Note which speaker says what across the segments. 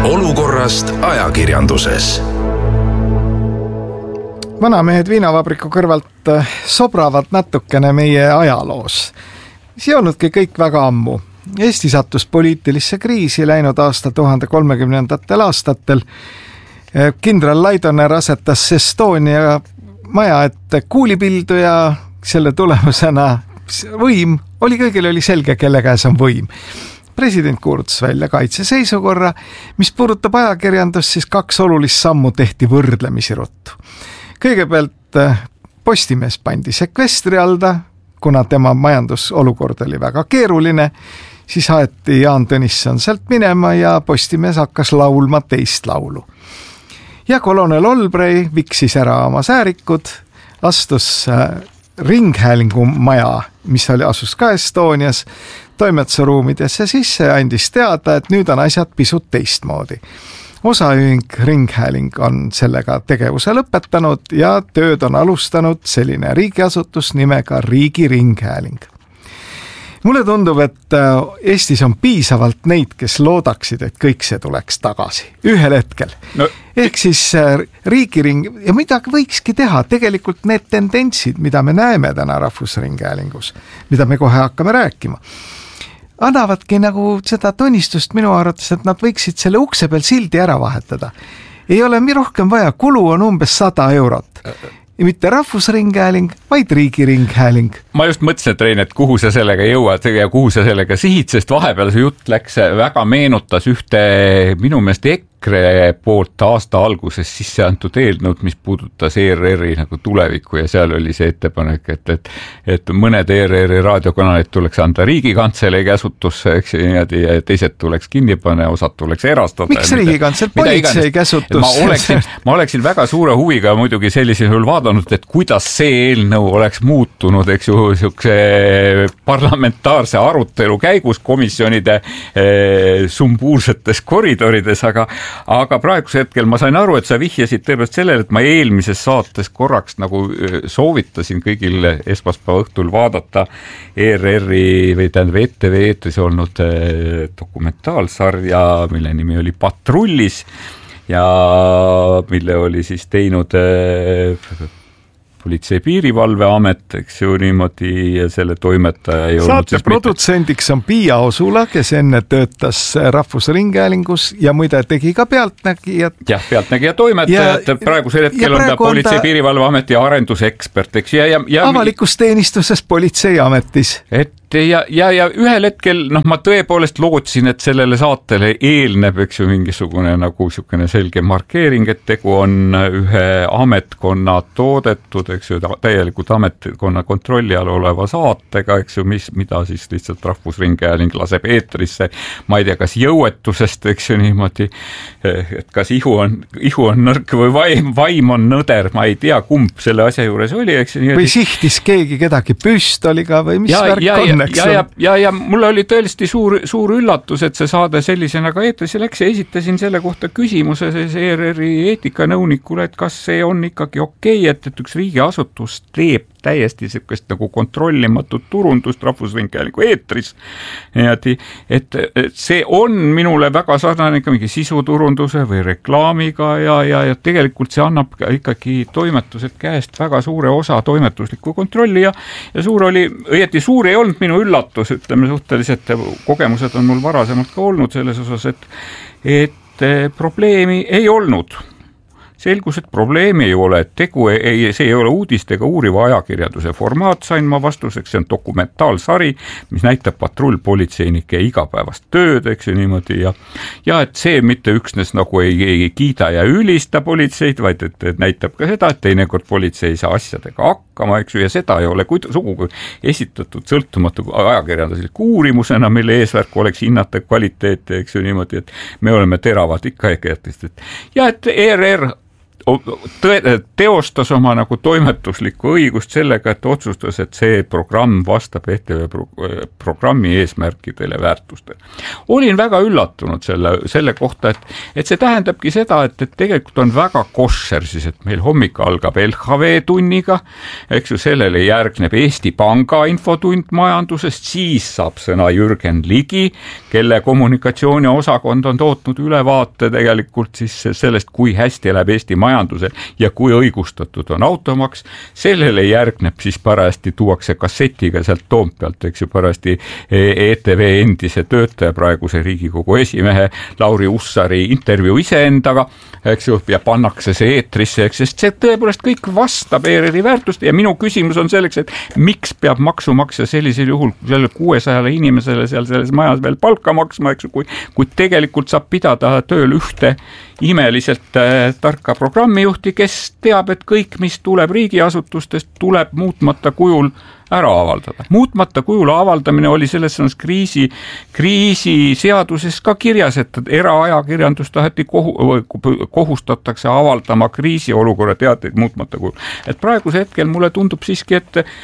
Speaker 1: olukorrast ajakirjanduses.
Speaker 2: Vanamehed viinavabriku kõrvalt sobravad natukene meie ajaloos. See ei olnudki kõik väga ammu. Eesti sattus poliitilisse kriisi läinud aasta 1030. aastatel. Kindral Laidoner asetas Estonia maja ette kuulipildu ja selle tulemusena võim oli, kõigil oli selge, kelle käes on võim. President kuulutas välja kaitseseisukorra, mis puudutab ajakirjandust, siis 2 olulist sammu tehti võrdlemisi ruttu. Kõigepealt Postimees pandi sekvestri alda, kuna tema majandusolukord oli väga keeruline, siis aeti Jaan Tõnisson sealt minema ja Postimees hakkas laulma teist laulu. Ja kolonel Olbrei viksis ära oma säärikud, astus Ringhäälingu maja, mis asus ka Estonias, toimetuse ruumidesse sisse ja andis teada, et nüüd on asjad pisut teistmoodi. Osaühing Ringhääling on sellega tegevuse lõpetanud ja tööd on alustanud selline riigiasutus nimega Riigi Ringhääling. Mulle tundub, et Eestis on piisavalt neid, kes loodaksid, et kõik see tuleks tagasi ühel hetkel. Ehk siis Riigiring, ja midagi võikski teha, tegelikult need tendentsid, mida me näeme täna Rahvusringhäälingus, mida me kohe hakkame rääkima, annavadki nagu seda tunnistust minu arvates, et nad võiksid selle ukse peal sildi ära vahetada. Ei ole rohkem vaja, kulu on umbes 100 eurot. Ja mitte Rahvusringhääling, vaid Riigiringhääling.
Speaker 3: Ma just mõtlesin, et Rein, et kuhu sa sellega jõuad ja kuhu sa sellega sihid, sest vahepeal see jutt läks väga meenutas ühte minu meelest EKRE poolt aasta alguses sisse antud eelnõud, mis puudutas ERR-i nagu tulevikku ja seal oli see ettepanek, et mõned ERR-i raadiokanalid tuleks anda Riigikantselei käsutusse, eks niimoodi, ja teised tuleks kinni panna ja osad tuleks erastada.
Speaker 2: Miks Riigikantselei politsei käsutusse?
Speaker 3: Ma oleksin väga suure huviga muidugi sellisel juhul vaadanud, et kuidas see eelnõu oleks muutunud, eks ju, parlamentaarse arutelu käigus komisjonide sumbuursetes koridorides, aga praeguse hetkel ma sain aru, et sa vihjasid tõepoolest sellele, et ma eelmises saates korraks nagu soovitasin kõigil esmaspäeva õhtul vaadata ERR-i või tähendab ETV eetris olnud dokumentaalsarja, mille nimi oli Patrullis ja mille oli siis teinud Politsei- Piirivalveamet, eks ju niimoodi, ja selle toimetaja ei olnud
Speaker 2: saate produtsendiks on Piia Osula, kes enne töötas Rahvusringhäälingus ja muide tegi ka Pealtnägijat.
Speaker 3: Jah, Pealtnägija toimetajat, praegusel hetkel on ta Politsei- Piirivalveameti arendusekspert, eks ju.
Speaker 2: Avalikus teenistuses politseiametis.
Speaker 3: Ja ühel hetkel, ma tõepoolest lootsin, et sellele saatele eelneb, eks ju, mingisugune nagu sükene selge markeering, et tegu on ühe ametkonna toodetud, eks ju, täielikult ametkonna kontrolli all oleva saatega, eks ju, mida siis lihtsalt Rahvusringhääling laseb eetrisse, ma ei tea, kas jõuetusest, eks ju, niimoodi, et kas ihu on nõrk või vaim on nõder, ma ei tea, kumb selle asja juures oli, eks ju.
Speaker 2: Või sihtis keegi kedagi püstoliga või mis värk on?
Speaker 3: Ja mul oli tõesti suur üllatus, et see saade sellisena ka eetrisse läks ja esitasin selle kohta küsimuse ERR-i eetikanõunikule, et kas see on ikkagi okei, et üks riigiasutus teeb täiesti sellist nagu kontrollimatut turundust Rahvusringhäälingu eetris. Et see on minule väga sarnane mingi sisuturunduse või reklaamiga ja tegelikult see annab ikkagi toimetused käest väga suure osa toimetuslikku kontrolli ja suur ei olnud minu üllatus, ütleme suhteliselt, kogemused on mul varasemalt ka olnud selles osas, et probleemi ei olnud. Selgus, et probleemi ei ole, et see ei ole uudiste ega uuriva ajakirjanduse formaat, sain ma vastuseks, see on dokumentaalsari, mis näitab patrullpolitseinike igapäevast tööd, eks ju niimoodi, ja et see mitte üksnes nagu ei kiida ja ülista politseid, vaid et näitab ka seda, et teinekord politsei ei saa asjadega hakkama, eks ju, ja seda ei ole sugugi esitatud sõltumatu ajakirjandusliku uurimusena, mille eesmärk oleks hinnata kvaliteeti, eks ju niimoodi, et me oleme teravad ikka ja et ERR teostas oma nagu toimetuslikku õigust sellega, et otsustas, et see programm vastab ETV programmi eesmärkidele, väärtustele. Olin väga üllatunud selle kohta, et see tähendabki seda, et tegelikult on väga koššer siis, et meil hommik algab LHV tunniga, eks ju, sellele järgneb Eesti Panga infotund majandusest, siis saab sõna Jürgen Ligi, kelle kommunikatsiooniosakond on tootnud ülevaate tegelikult siis sellest, kui hästi läheb Eesti majandusel ja kui õigustatud on automaks. Sellele järgneb siis parajasti tuuakse kassetiga sealt Toompealt, eks ju, parajasti ETV endise töötaja, praeguse Riigikogu esimehe Lauri Hussari intervjuu iseendaga, eks ju, ja pannakse see eetrisse, sest see tõepoolest kõik vastab ERR-i väärtust ja minu küsimus on selleks, et miks peab maksumaksja sellisel juhul selle 600 inimesele seal selles majas veel palka maksma, eks ju, kui tegelikult saab pidada tööl ühte imeliselt tarka programmijuhti, kes teab, et kõik, mis tuleb riigiasutustest, tuleb muutmata kujul ära avaldada. Muutmata kujul avaldamine oli selles sõnas kriisi seaduses ka kirjas, et eraajakirjandus taheti kohustatakse avaldama kriisiolukorra teateid muutmata kujul. Et praeguse hetkel mulle tundub siiski,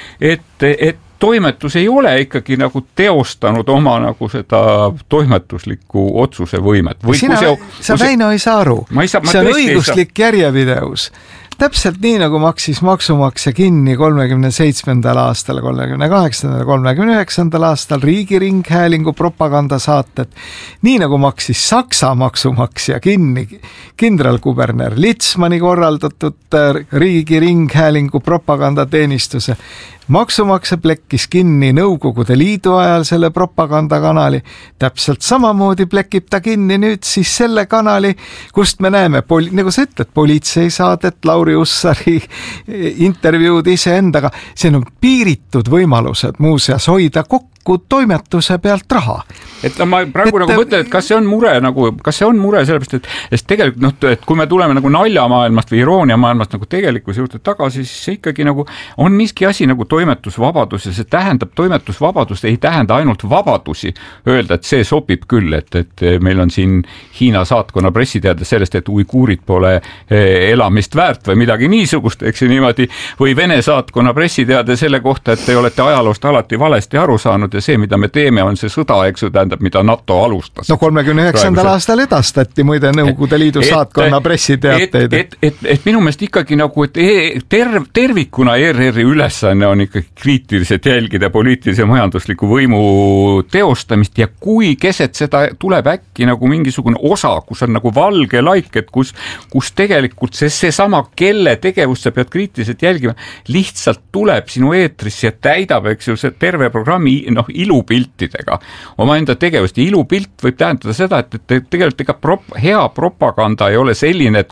Speaker 3: et toimetus ei ole ikkagi nagu teostanud oma nagu seda toimetuslikku otsuse võimet.
Speaker 2: Sa Väino ei saa aru. See on õiguslik järjepidevus. Täpselt nii, nagu maksis maksumaksja kinni 37. aastal, 38. ja 39. aastal Riigiringhäälingu propagandasaated, nii nagu maksis Saksa maksumaksja kinni kindralkuberner Litzmanni korraldatud Riigiringhäälingu propagandateenistuse. Maksumaksja plekkis kinni Nõukogude Liidu ajal selle propagandakanali, täpselt samamoodi plekib ta kinni nüüd siis selle kanali, kust me näeme, nagu sa ütled, politseisaadet, Lauri Hussari intervjuud iseendaga, see on piiritud võimalused muuseas hoida kokku toimetuse pealt raha.
Speaker 3: Et ma praegu nagu mõtlen, et kas see on mure sellepärast, et tegelikult et kui me tuleme nagu naljamaailmast või irooniamaailmast nagu tegelikkuse juurde tagasi, siis see ikkagi nagu on miski asi nagu toimetusvabadus ja see tähendab toimetusvabadust, ei tähenda ainult vabadusi öelda, et see sobib küll, et meil on siin Hiina saatkonna pressiteade sellest, et uiguurid pole elamist väärt või midagi niisugust, eks niimoodi, või Vene saatkonna pressiteade selle kohta, et te olete ajaloost alati valesti aru saanud ja see, mida me teeme, on see sõda, eks ju, tähendab, mida NATO alustas.
Speaker 2: No 39. aastal edastati muide Nõukogude Liidu saatkonna pressiteateid.
Speaker 3: Et minu meelest ikkagi nagu, et tervikuna ERR-i ülesanne on ikkagi kriitiliselt jälgida poliitilise majandusliku võimu teostamist ja kui keset seda tuleb äkki nagu mingisugune osa, kus on nagu valge laik, et kus tegelikult see sama, kelle tegevust sa pead kriitiliselt jälgima, lihtsalt tuleb sinu eetrisse ja täidab, eks ju, see terve programmi ilupiltidega omaenda tegevust. Ja ilupilt võib tähendada seda, et tegelikult hea propaganda ei ole selline, et